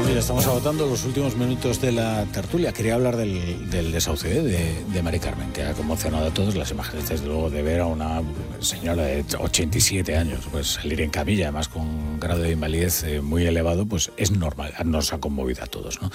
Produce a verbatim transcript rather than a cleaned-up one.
Ya estamos agotando los últimos minutos de la tertulia. Quería hablar del, del desahucio de, de Mari Carmen, que ha conmocionado a todos. Las imágenes, desde luego, de ver a una señora de ochenta y siete años pues salir en camilla, además con un grado de invalidez eh, muy elevado, pues es normal, nos ha conmovido a todos, ¿no?